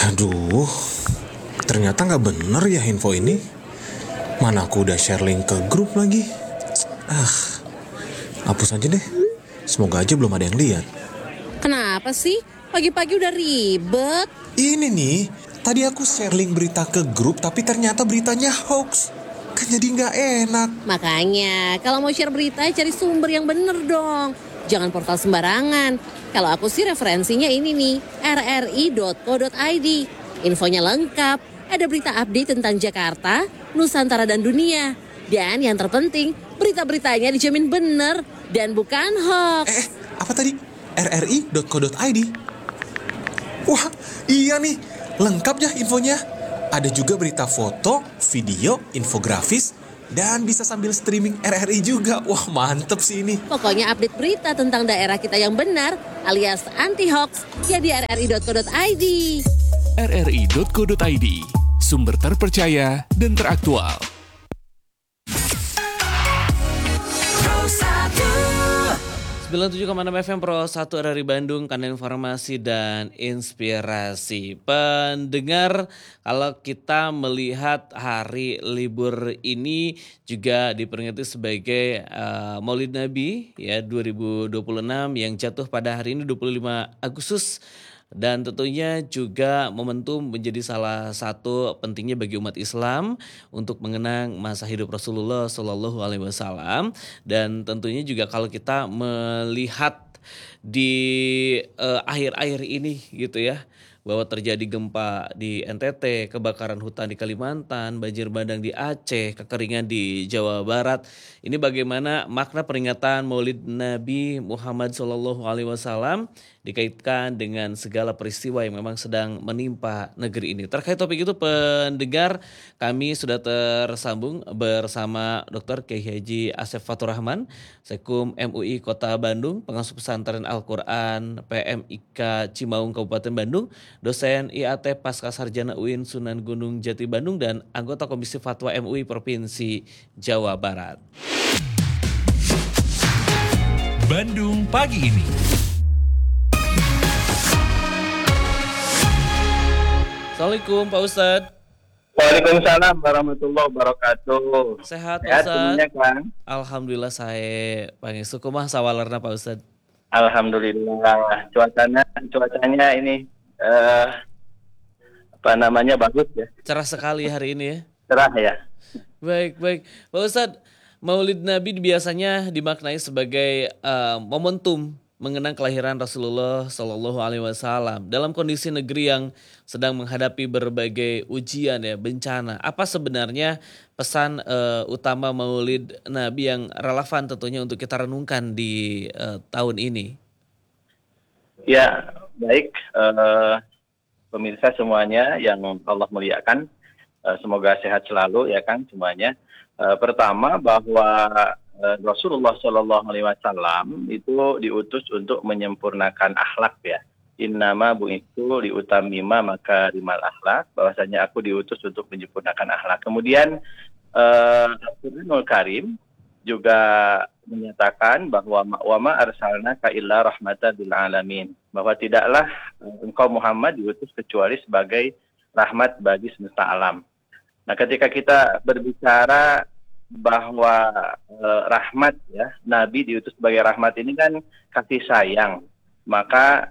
Aduh, ternyata nggak bener ya info ini. Mana aku udah share link ke grup lagi. Ah, hapus aja deh. Semoga aja belum ada yang lihat. Kenapa sih? Pagi-pagi udah ribet. Ini nih, tadi aku share link berita ke grup tapi ternyata beritanya hoax. Kan jadi nggak enak. Makanya, kalau mau share berita, cari sumber yang bener dong. Jangan portal sembarangan. Kalau aku sih referensinya ini nih, rri.co.id. Infonya lengkap, ada berita update tentang Jakarta, Nusantara dan dunia. Dan yang terpenting, berita-beritanya dijamin bener dan bukan hoax. Apa tadi? rri.co.id. Wah, iya nih. Lengkap ya infonya. Ada juga berita foto, video, infografis, dan bisa sambil streaming RRI juga. Wah, mantep sih ini. Pokoknya update berita tentang daerah kita yang benar alias anti-hoax ya di rri.co.id. rri.co.id, sumber terpercaya dan teraktual. Pro 97,6 FM Pro 1 RRI Bandung, kanal informasi dan inspirasi. Pendengar, kalau kita melihat hari libur ini juga diperingati sebagai Maulid Nabi ya 2026 yang jatuh pada hari ini 25 Agustus. Dan tentunya juga momentum menjadi salah satu pentingnya bagi umat Islam untuk mengenang masa hidup Rasulullah Shallallahu Alaihi Wasallam. Dan tentunya juga kalau kita melihat di akhir-akhir ini gitu ya, bahwa terjadi gempa di NTT, kebakaran hutan di Kalimantan, banjir bandang di Aceh, kekeringan di Jawa Barat. Ini bagaimana makna peringatan Maulid Nabi Muhammad SAW dikaitkan dengan segala peristiwa yang memang sedang menimpa negeri ini. Terkait topik itu, pendengar, kami sudah tersambung bersama Dr. Kiai Haji Asep Fatur Rahman, Sekum MUI Kota Bandung, pengasuh pesantren Al-Quran PMIK Cimaung Kabupaten Bandung, dosen IAT Pasca Sarjana UIN Sunan Gunung Jati Bandung, dan anggota Komisi Fatwa MUI Provinsi Jawa Barat. Bandung pagi ini. Assalamualaikum Pak Ustadz. Waalaikumsalam warahmatullahi wabarakatuh. Sehat Pak Sehat Ustadz? semuanya, Kang? Alhamdulillah saya pangestu kumaha sawalerna Pak Ustadz. Alhamdulillah. Cuacanya ini bagus ya. Cerah sekali hari ini ya. Cerah ya. Baik. Pak Ustadz, Maulid Nabi biasanya dimaknai sebagai momentum mengenang kelahiran Rasulullah Shallallahu Alaihi Wasallam dalam kondisi negeri yang sedang menghadapi berbagai ujian ya, bencana. Apa sebenarnya pesan utama Maulid Nabi yang relevan tentunya untuk kita renungkan di tahun ini? Ya, baik. Pemirsa semuanya yang Allah muliakan, semoga sehat selalu ya Kang semuanya. Pertama bahwa Rasulullah Shallallahu Alaihi Wasallam itu diutus untuk menyempurnakan akhlak ya. Innama bu'itsu liutamima makarimal akhlak, bahwasanya aku diutus untuk menyempurnakan akhlak. Kemudian Al-Qur'anul Karim juga menyatakan bahwa wa ma arsalnaka illa rahmatan lil alamin, bahwa tidaklah engkau Muhammad diutus kecuali sebagai rahmat bagi semesta alam. Nah, ketika kita berbicara bahwa rahmat ya, Nabi diutus sebagai rahmat ini kan kasih sayang, maka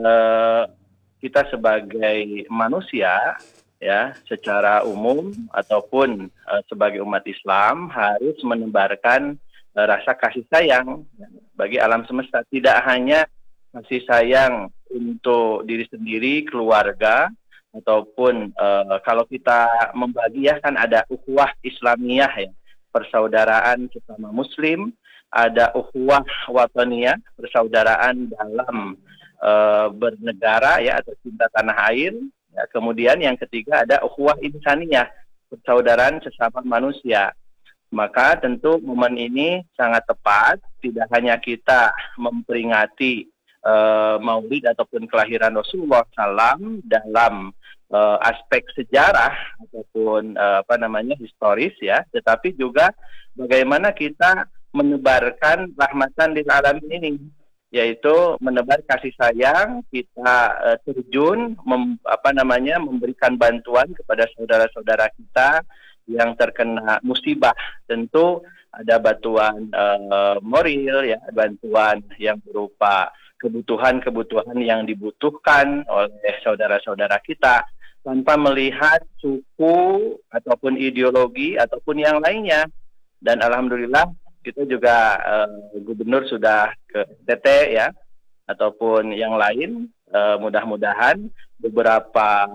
kita sebagai manusia ya secara umum ataupun sebagai umat Islam harus menebarkan rasa kasih sayang bagi alam semesta, tidak hanya kasih sayang untuk diri sendiri, keluarga, ataupun kalau kita membagi ya kan ada ukhuwah Islamiyah ya, persaudaraan sesama muslim, ada ukhuwah wataniyah, persaudaraan dalam bernegara ya atau cinta tanah air ya. Kemudian yang ketiga ada ukhuwah insaniyah, persaudaraan sesama manusia. Maka tentu momen ini sangat tepat, tidak hanya kita memperingati Maulid ataupun kelahiran Rasulullah SAW dalam aspek sejarah ataupun historis ya, tetapi juga bagaimana kita menyebarkan rahmatan lil alamin ini yaitu menebar kasih sayang, kita terjun memberikan bantuan kepada saudara-saudara kita yang terkena musibah. Tentu ada bantuan moral, ya, bantuan yang berupa kebutuhan-kebutuhan yang dibutuhkan oleh saudara-saudara kita tanpa melihat suku ataupun ideologi ataupun yang lainnya. Dan alhamdulillah kita juga gubernur sudah ke NTT, ya, ataupun yang lain, mudah-mudahan beberapa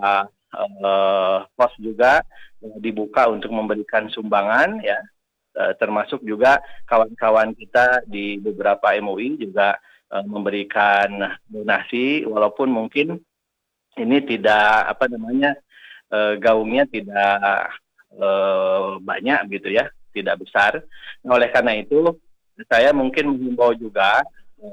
pos juga dibuka untuk memberikan sumbangan, ya, termasuk juga kawan-kawan kita di beberapa MUI juga memberikan donasi, walaupun mungkin ini tidak gaungnya tidak banyak gitu ya, tidak besar. Nah, oleh karena itu saya mungkin menghimbau juga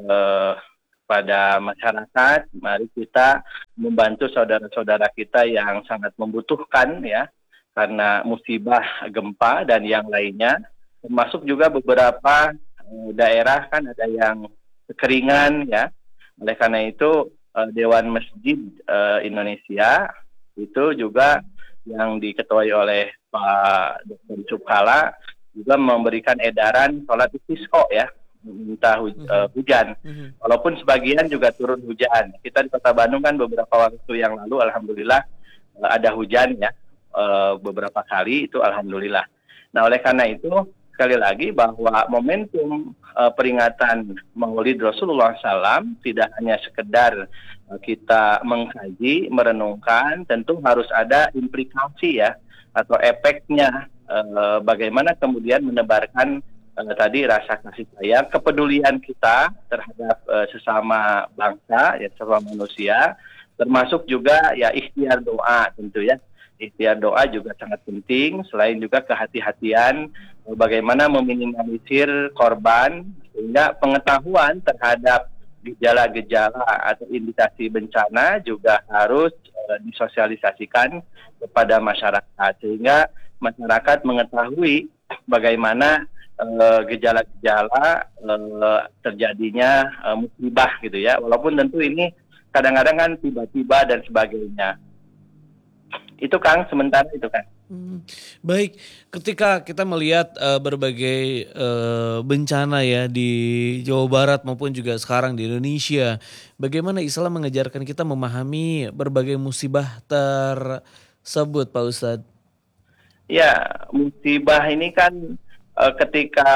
pada masyarakat, mari kita membantu saudara-saudara kita yang sangat membutuhkan, ya, karena musibah gempa dan yang lainnya, termasuk juga beberapa daerah kan ada yang kekeringan, ya. Oleh karena itu Dewan Masjid Indonesia itu juga yang diketuai oleh Pak Dr. Yusuf Kala juga memberikan edaran sholat istisqa, ya, minta hujan. Walaupun sebagian juga turun hujan. Kita di Kota Bandung kan beberapa waktu yang lalu alhamdulillah ada hujan, ya, beberapa kali itu alhamdulillah. Nah, oleh karena itu sekali lagi bahwa momentum peringatan Maulid Rasulullah SAW tidak hanya sekedar kita mengkaji, merenungkan, tentu harus ada implikasi, ya, atau efeknya, bagaimana kemudian menebarkan tadi rasa kasih sayang, kepedulian kita terhadap sesama bangsa, ya, sesama manusia, termasuk juga, ya, ikhtiar doa tentu, ya. Ikhtiar doa juga sangat penting, selain juga kehati-hatian bagaimana meminimalisir korban, sehingga pengetahuan terhadap gejala-gejala atau indikasi bencana juga harus disosialisasikan kepada masyarakat, sehingga masyarakat mengetahui bagaimana gejala-gejala terjadinya musibah gitu, ya, walaupun tentu ini kadang-kadang kan tiba-tiba dan sebagainya. Itu Kang, sementara itu Kang. Baik, ketika kita melihat berbagai bencana, ya, di Jawa Barat maupun juga sekarang di Indonesia, bagaimana Islam mengajarkan kita memahami berbagai musibah tersebut, Pak Ustadz? Ya, musibah ini kan ketika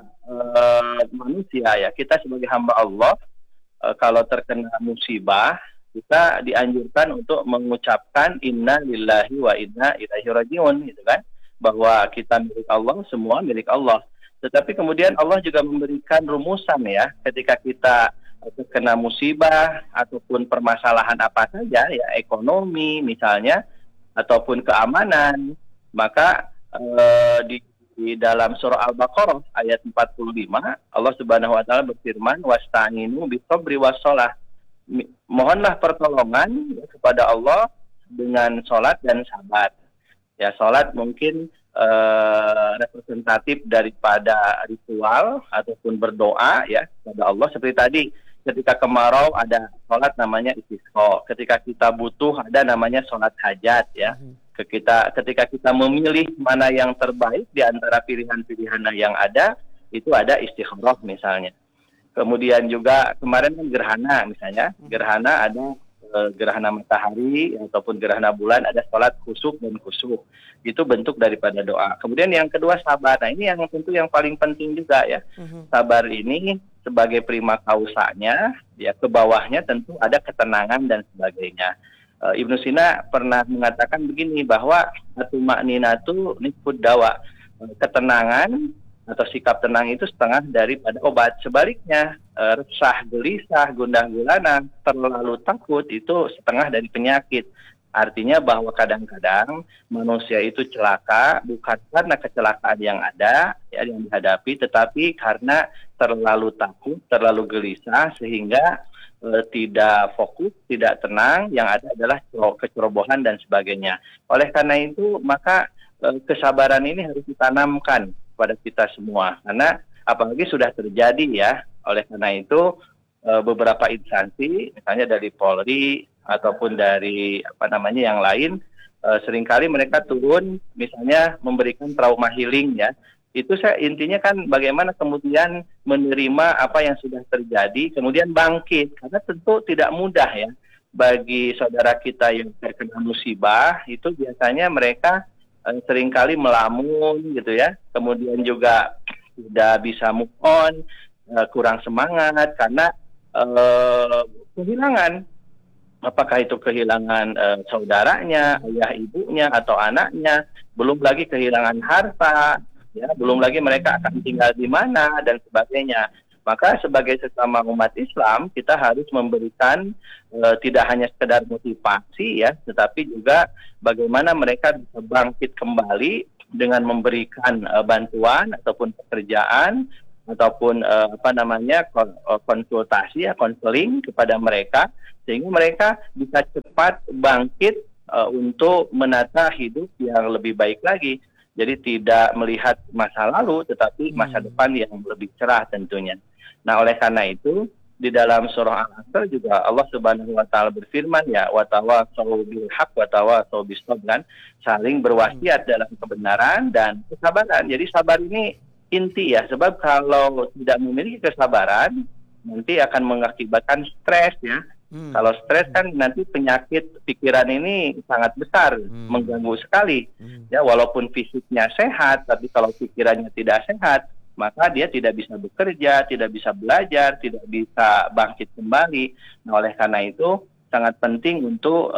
manusia, ya, kita sebagai hamba Allah, kalau terkena musibah, kita dianjurkan untuk mengucapkan inna lillahi wa inna ilaihi rajiun, gitu kan, bahwa kita milik Allah, semua milik Allah. Tetapi kemudian Allah juga memberikan rumusan, ya, ketika kita terkena musibah ataupun permasalahan apa saja, ya, ekonomi misalnya ataupun keamanan, maka di dalam surah Al-Baqarah ayat 45 Allah Subhanahu wa taala berfirman wasta'inu bis-sabri was-shalah. Mohonlah pertolongan, ya, kepada Allah dengan sholat dan sabar. Ya, sholat mungkin representatif daripada ritual ataupun berdoa, ya, kepada Allah, seperti tadi ketika kemarau ada sholat namanya istisqa, ketika kita butuh ada namanya sholat hajat, ya. Ketika kita memilih mana yang terbaik di antara pilihan-pilihan yang ada, itu ada istikharah misalnya. Kemudian juga kemarin kan gerhana misalnya, gerhana ada gerhana matahari ataupun gerhana bulan, ada sholat khusuk dan khusuk. Itu bentuk daripada doa. Kemudian yang kedua sabar. Nah, ini yang tentu yang paling penting juga, ya. Sabar ini sebagai prima causanya, ya, ke bawahnya tentu ada ketenangan dan sebagainya. Ibnu Sina pernah mengatakan begini, bahwa atumakninatu nisfud dawa. Ketenangan atau sikap tenang itu setengah daripada obat. Sebaliknya, resah, gelisah, gundah gulana, terlalu takut itu setengah dari penyakit. Artinya bahwa kadang-kadang manusia itu celaka bukan karena kecelakaan yang ada, ya, yang dihadapi, tetapi karena terlalu takut, terlalu gelisah, sehingga tidak fokus, tidak tenang, yang ada adalah kecerobohan dan sebagainya. Oleh karena itu, maka kesabaran ini harus ditanamkan pada kita semua, karena apalagi sudah terjadi, ya. Oleh karena itu beberapa instansi, misalnya dari Polri ataupun dari yang lain, seringkali mereka turun, misalnya memberikan trauma healing ya. Itu intinya kan bagaimana kemudian menerima apa yang sudah terjadi, kemudian bangkit, karena tentu tidak mudah ya bagi saudara kita yang terkena musibah. Itu biasanya mereka seringkali melamun gitu ya, kemudian juga tidak bisa move on, kurang semangat karena kehilangan, apakah itu kehilangan saudaranya, ayah ibunya atau anaknya, belum lagi kehilangan harta, ya, belum lagi mereka akan tinggal di mana dan sebagainya. Maka sebagai sesama umat Islam kita harus memberikan tidak hanya sekedar motivasi ya, tetapi juga bagaimana mereka bisa bangkit kembali dengan memberikan bantuan ataupun pekerjaan ataupun konsultasi ya, konseling kepada mereka sehingga mereka bisa cepat bangkit untuk menata hidup yang lebih baik lagi. Jadi tidak melihat masa lalu tetapi masa depan yang lebih cerah tentunya. Nah, oleh karena itu di dalam surah Al-Asr juga Allah Subhanahu wa taala berfirman ya, wa tawasau bil haq wa tawasau bis sabr, kan, saling berwasiat dalam kebenaran dan kesabaran. Jadi sabar ini inti ya, sebab kalau tidak memiliki kesabaran nanti akan mengakibatkan stres ya. Kalau stres kan nanti penyakit pikiran ini sangat besar, mengganggu sekali. Ya, walaupun fisiknya sehat, tapi kalau pikirannya tidak sehat, maka dia tidak bisa bekerja, tidak bisa belajar, tidak bisa bangkit kembali. Nah, oleh karena itu sangat penting untuk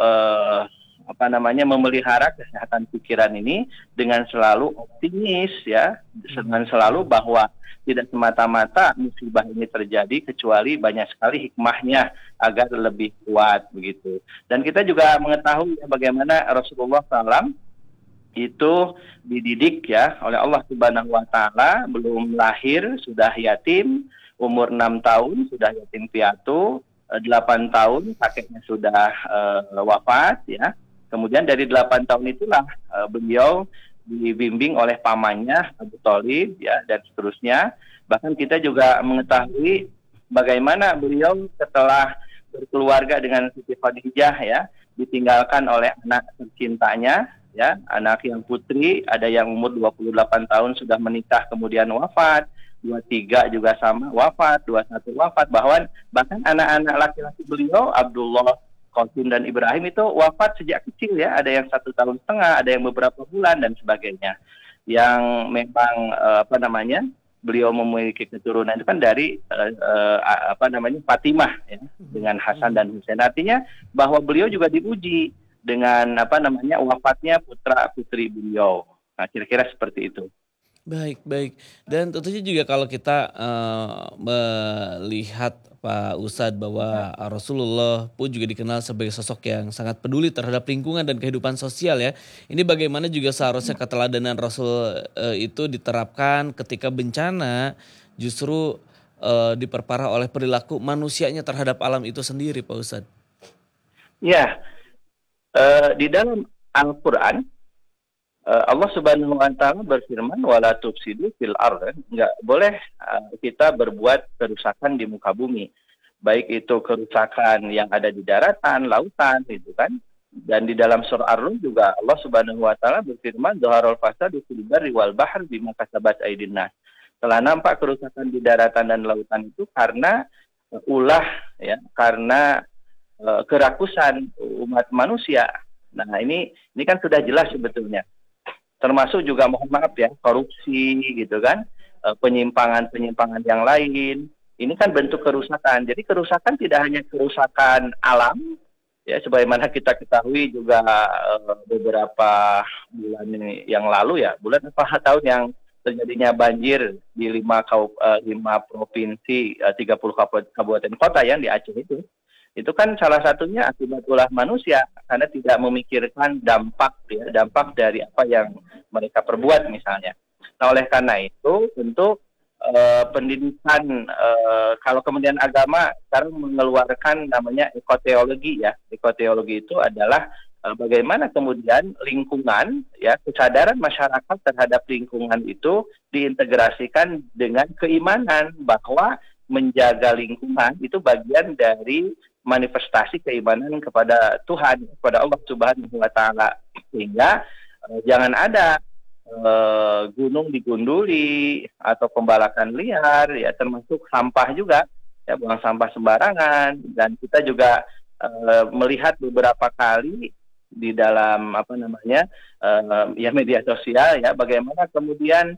memelihara kesehatan pikiran ini dengan selalu optimis ya, dengan selalu bahwa tidak semata-mata musibah ini terjadi, kecuali banyak sekali hikmahnya agar lebih kuat begitu. Dan kita juga mengetahui ya, bagaimana Rasulullah SAW itu dididik ya oleh Allah Subhanahu wa taala, belum lahir sudah yatim, umur 6 tahun sudah yatim piatu, 8 tahun kakeknya sudah wafat ya. Kemudian dari 8 tahun itulah beliau dibimbing oleh pamannya Abu Thalib ya, dan seterusnya. Bahkan kita juga mengetahui bagaimana beliau setelah berkeluarga dengan Siti Khadijah ya, ditinggalkan oleh anak tercintanya ya, anak yang putri, ada yang umur 28 tahun sudah menikah kemudian wafat, 23 juga sama wafat, 21 wafat, bahkan anak-anak laki-laki beliau Abdullah, Qasim dan Ibrahim itu wafat sejak kecil ya, ada yang 1,5 tahun, ada yang beberapa bulan dan sebagainya. Yang memang beliau memiliki keturunan itu kan dari Fatimah ya, dengan Hasan dan Husain. Artinya bahwa beliau juga diuji dengan wafatnya putra putri beliau. Nah, kira-kira seperti itu. Baik. Dan tentunya juga kalau kita melihat Pak Ustadz bahwa Rasulullah pun juga dikenal sebagai sosok yang sangat peduli terhadap lingkungan dan kehidupan sosial ya. Ini bagaimana juga seharusnya keteladanan Rasul itu diterapkan ketika bencana justru diperparah oleh perilaku manusianya terhadap alam itu sendiri, Pak Ustadz. Ya, di dalam Al-Quran Allah Subhanahu wa taala berfirman wala tufsidu fil ardh, enggak boleh kita berbuat kerusakan di muka bumi. Baik itu kerusakan yang ada di daratan, lautan gitu kan. Dan di dalam surah Ar-Rum juga Allah Subhanahu wa taala berfirman dhaharul fasadu fil barri wal bahr bima kasabat aydin nas. Telah nampak kerusakan di daratan dan lautan itu karena ulah ya, karena kerakusan umat manusia. Nah, ini kan sudah jelas sebetulnya. Termasuk juga mohon maaf ya, korupsi gitu kan, penyimpangan yang lain. Ini kan bentuk kerusakan. Jadi kerusakan tidak hanya kerusakan alam, ya sebagaimana kita ketahui juga beberapa bulan yang lalu ya, tahun yang terjadinya banjir di 5 provinsi, 30 kabupaten kota yang di Aceh itu. Itu kan salah satunya akibat ulah manusia karena tidak memikirkan dampak dari apa yang mereka perbuat misalnya. Nah, oleh karena itu tentu pendidikan kalau kemudian agama sekarang mengeluarkan namanya ekoteologi ya. Ekoteologi itu adalah bagaimana kemudian lingkungan ya, kesadaran masyarakat terhadap lingkungan itu diintegrasikan dengan keimanan bahwa menjaga lingkungan itu bagian dari manifestasi keimanan kepada Tuhan, kepada Allah Subhanahu wa taala. Sehingga jangan ada gunung digunduli atau pembalakan liar, ya, termasuk sampah juga, ya, buang sampah sembarangan. Dan kita juga melihat beberapa kali di dalam ya media sosial, ya, bagaimana kemudian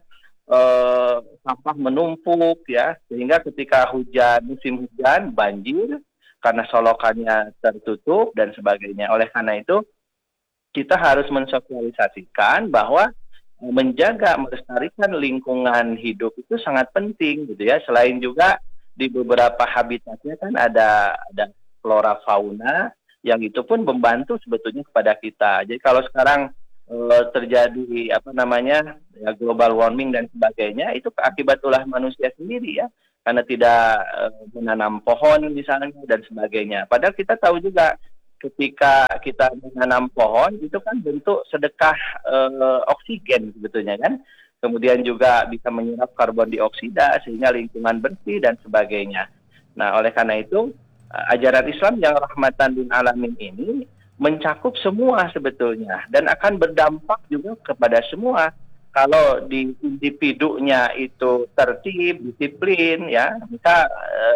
sampah menumpuk, ya, sehingga ketika musim hujan banjir karena solokannya tertutup dan sebagainya. Oleh karena itu kita harus mensosialisasikan bahwa menjaga, melestarikan lingkungan hidup itu sangat penting, gitu ya. Selain juga di beberapa habitatnya kan ada flora fauna yang itu pun membantu sebetulnya kepada kita. Jadi kalau sekarang terjadi ya, global warming dan sebagainya, itu akibat ulah manusia sendiri, ya, karena tidak menanam pohon misalnya dan sebagainya. Padahal kita tahu juga ketika kita menanam pohon itu kan bentuk sedekah oksigen sebetulnya kan. Kemudian juga bisa menyerap karbon dioksida sehingga lingkungan bersih dan sebagainya. Nah, oleh karena itu ajaran Islam yang rahmatan lil alamin ini mencakup semua sebetulnya dan akan berdampak juga kepada semua. Kalau di individunya itu tertib, disiplin, ya, kita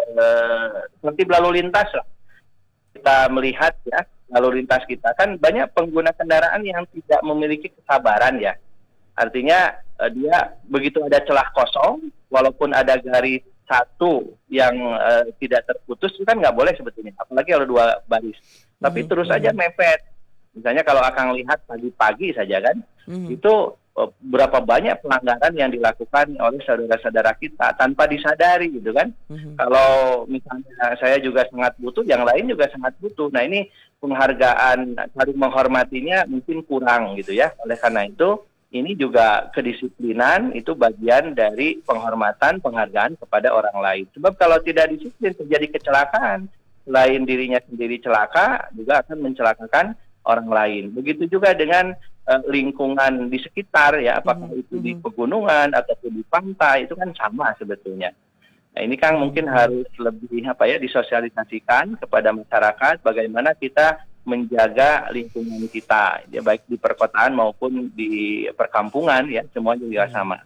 tertib lalu lintas lah. Kita melihat, ya, lalu lintas kita kan banyak pengguna kendaraan yang tidak memiliki kesabaran, ya. Artinya dia begitu ada celah kosong, walaupun ada garis satu yang tidak terputus, itu kan nggak boleh sebetulnya, apalagi kalau 2 baris. Tapi terus aja mepet. Misalnya kalau akan lihat pagi-pagi saja kan, itu berapa banyak pelanggaran yang dilakukan oleh saudara-saudara kita tanpa disadari, gitu kan. Kalau misalnya saya juga sangat butuh, yang lain juga sangat butuh. Nah, ini penghargaan, saling menghormatinya mungkin kurang, gitu ya. Oleh karena itu ini juga kedisiplinan itu bagian dari penghormatan, penghargaan kepada orang lain. Sebab kalau tidak disiplin terjadi kecelakaan, selain dirinya sendiri celaka, juga akan mencelakakan orang lain. Begitu juga dengan lingkungan di sekitar, ya, apakah itu di pegunungan ataupun di pantai, itu kan sama sebetulnya. Nah, ini kan mungkin harus lebih disosialisasikan kepada masyarakat bagaimana kita menjaga lingkungan kita, ya, baik di perkotaan maupun di perkampungan, ya, semua juga sama.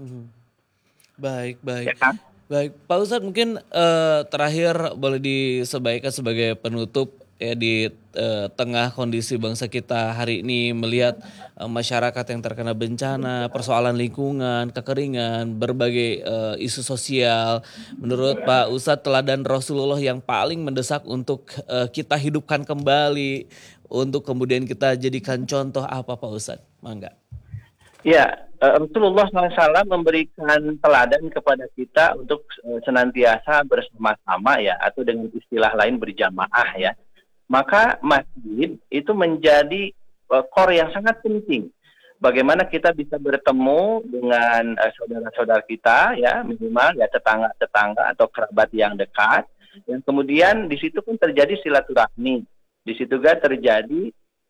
Baik. Ya, kan? Baik, Pak Ustadz, mungkin terakhir boleh disampaikan sebagai penutup, ya, di tengah kondisi bangsa kita hari ini melihat masyarakat yang terkena bencana, persoalan lingkungan, kekeringan, berbagai isu sosial. Menurut Pak Ustadz, teladan Rasulullah yang paling mendesak untuk kita hidupkan kembali, untuk kemudian kita jadikan contoh apa, Pak Ustadz? Mangga. Ya, Rasulullah SAW memberikan teladan kepada kita untuk senantiasa bersama-sama, ya, atau dengan istilah lain berjamaah, ya. Maka masjid itu menjadi core yang sangat penting. Bagaimana kita bisa bertemu dengan saudara-saudara kita, ya, minimal, ya, tetangga-tetangga atau kerabat yang dekat. Dan kemudian di situ pun terjadi silaturahmi. Di situ juga terjadi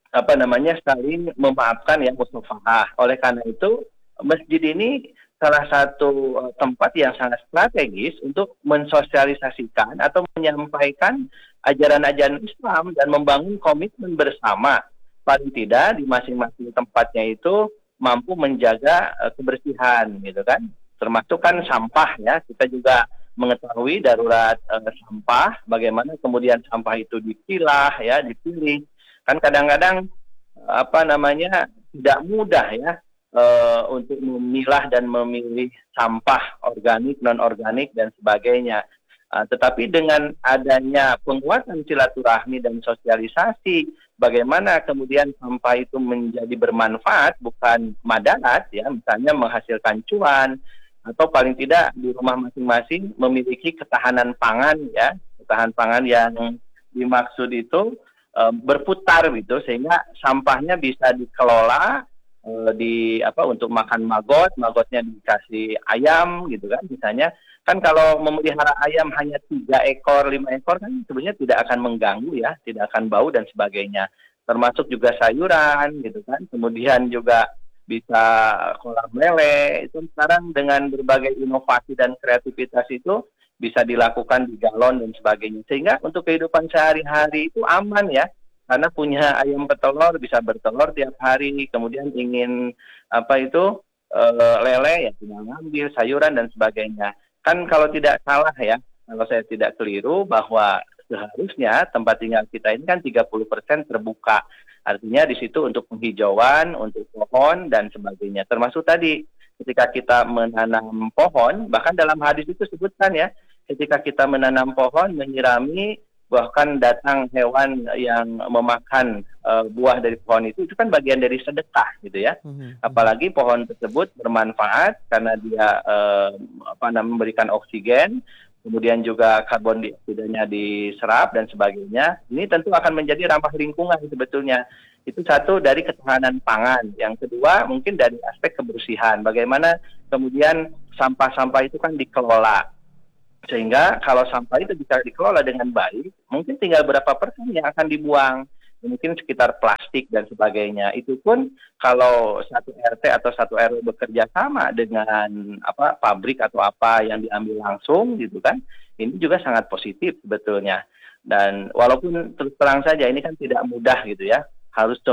saling memaafkan, ya, musafahah. Oleh karena itu masjid ini salah satu tempat yang sangat strategis untuk mensosialisasikan atau menyampaikan ajaran-ajaran Islam dan membangun komitmen bersama. Paling tidak di masing-masing tempatnya itu mampu menjaga kebersihan, gitu kan. Termasuk kan sampah, ya, kita juga mengetahui darurat sampah, bagaimana kemudian sampah itu dipilah, ya, dipilih. Kan kadang-kadang tidak mudah, ya, untuk memilah dan memilih sampah organik, non-organik dan sebagainya. Tetapi dengan adanya penguatan silaturahmi dan sosialisasi, bagaimana kemudian sampah itu menjadi bermanfaat bukan madarat, ya, misalnya menghasilkan cuan atau paling tidak di rumah masing-masing memiliki ketahanan pangan, ya, ketahanan pangan yang dimaksud itu berputar, gitu, sehingga sampahnya bisa dikelola untuk makan magotnya dikasih ayam, gitu kan. Misalnya kan kalau memelihara ayam hanya 3 ekor, 5 ekor kan sebenarnya tidak akan mengganggu, ya, tidak akan bau dan sebagainya. Termasuk juga sayuran, gitu kan. Kemudian juga bisa kolam lele. Itu sekarang dengan berbagai inovasi dan kreativitas itu bisa dilakukan di galon dan sebagainya. Sehingga untuk kehidupan sehari-hari itu aman ya. Karena punya ayam petelur bisa bertelur tiap hari, kemudian ingin lele ya tinggal ngambil sayuran dan sebagainya. Kan kalau tidak salah ya, kalau saya tidak keliru bahwa seharusnya tempat tinggal kita ini kan 30% terbuka. Artinya di situ untuk penghijauan, untuk pohon dan sebagainya. Termasuk tadi ketika kita menanam pohon, bahkan dalam hadis itu sebutkan ya, ketika kita menanam pohon, menyirami, bahkan datang hewan yang memakan buah dari pohon itu kan bagian dari sedekah gitu ya. Apalagi pohon tersebut bermanfaat karena dia memberikan oksigen, kemudian juga karbon dioksidanya diserap dan sebagainya. Ini tentu akan menjadi ramah lingkungan sebetulnya. Itu satu dari ketahanan pangan. Yang kedua mungkin dari aspek kebersihan. Bagaimana kemudian sampah-sampah itu kan dikelola. Sehingga kalau sampah itu bisa dikelola dengan baik, mungkin tinggal berapa persen yang akan dibuang. Mungkin sekitar plastik dan sebagainya. Itu pun kalau satu RT atau satu RW bekerja sama dengan pabrik atau apa yang diambil langsung gitu kan, ini juga sangat positif sebetulnya. Dan walaupun terus terang saja ini kan tidak mudah gitu ya. Harus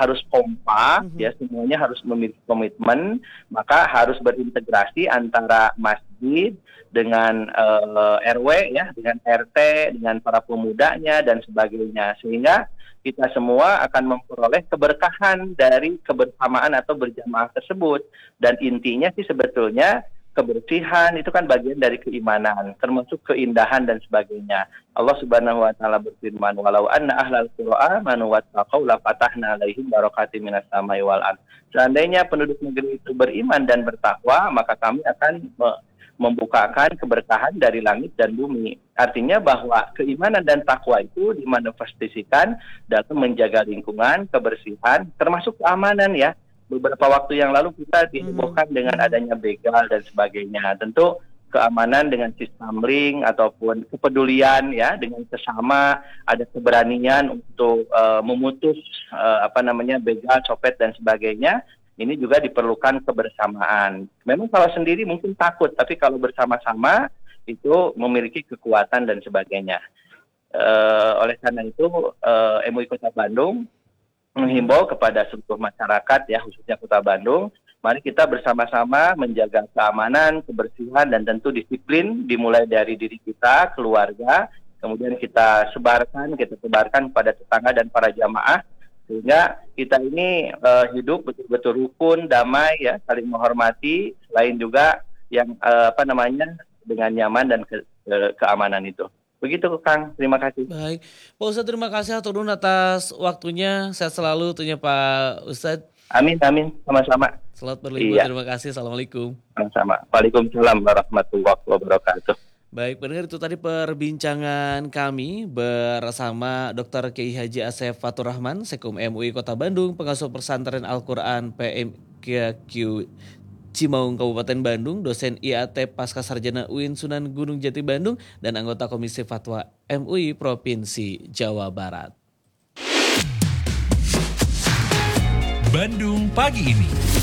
kompak ya, semuanya harus memiliki komitmen, maka harus berintegrasi antara masjid dengan RW ya, dengan RT, dengan para pemudanya dan sebagainya, sehingga kita semua akan memperoleh keberkahan dari kebersamaan atau berjamaah tersebut. Dan intinya sih sebetulnya kebersihan itu kan bagian dari keimanan, termasuk keindahan dan sebagainya. Allah Subhanahu wa taala berfirman, "Walau anna ahlal qura amanu wattaqau la fatahna 'alaihim barakatim minas samai wal ardh." Seandainya penduduk negeri itu beriman dan bertakwa, maka kami akan membukakan keberkahan dari langit dan bumi. Artinya bahwa keimanan dan takwa itu dimanifestasikan dalam menjaga lingkungan, kebersihan, termasuk keamanan ya. Beberapa waktu yang lalu kita dihebohkan dengan adanya begal dan sebagainya. Tentu keamanan dengan sistem ring ataupun kepedulian ya dengan sesama, ada keberanian untuk memutus begal, copet dan sebagainya. Ini juga diperlukan kebersamaan. Memang kalau sendiri mungkin takut, tapi kalau bersama-sama itu memiliki kekuatan dan sebagainya. Oleh karena itu MUI Kota Bandung menghimbau kepada seluruh masyarakat ya, khususnya Kota Bandung, mari kita bersama-sama menjaga keamanan, kebersihan dan tentu disiplin, dimulai dari diri kita, keluarga, kemudian kita sebarkan kepada tetangga dan para jamaah, sehingga kita ini hidup betul-betul rukun, damai ya, saling menghormati, selain juga yang dengan nyaman dan keamanan itu. Begitu Kang, terima kasih. Baik, Pak Ustadz terima kasih atas waktunya. Sehat selalu tentunya Pak Ustadz. Amin, sama-sama. Selamat berlibur, terima kasih. Assalamualaikum. Sama-sama. Waalaikumsalam warahmatullahi wabarakatuh. Baik, pendengar itu tadi perbincangan kami bersama Dr. Kiai Haji Asep Fatur Rahman, Sekum MUI Kota Bandung, Pengasuh Pesantren Al-Quran PMKQ Cimaung Kabupaten Bandung, dosen IAT Pasca Sarjana UIN Sunan Gunung Jati Bandung, dan anggota Komisi Fatwa MUI Provinsi Jawa Barat. Bandung pagi ini.